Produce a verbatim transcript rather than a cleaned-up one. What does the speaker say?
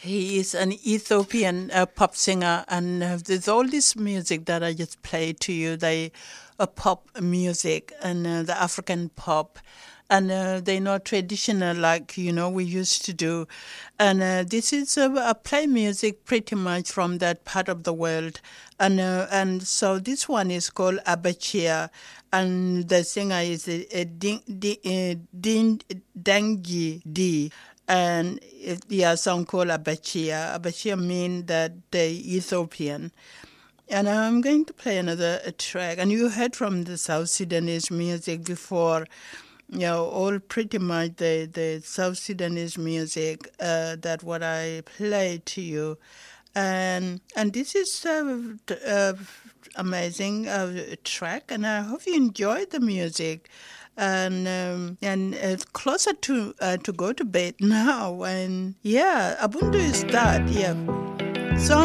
He is an Ethiopian uh, pop singer, and uh, there's all this music that I just played to you. They are pop music and uh, the African pop, and uh, they're not traditional like you know we used to do. And uh, this is uh, a play music pretty much from that part of the world, and uh, and so this one is called Abachia, and the singer is uh, uh, Ding Ding uh, Ding Dangi D. And it, yeah, song called Abachia. Abachia means that they Ethiopian. And I'm going to play another uh, track. And you heard from the South Sudanese music before, you know, all pretty much the, the South Sudanese music uh, that what I played to you. And and this is a uh, uh, amazing uh, track, and I hope you enjoyed the music. And um, and it's closer to uh, to go to bed now. And yeah, Ubuntu is that. Yeah, so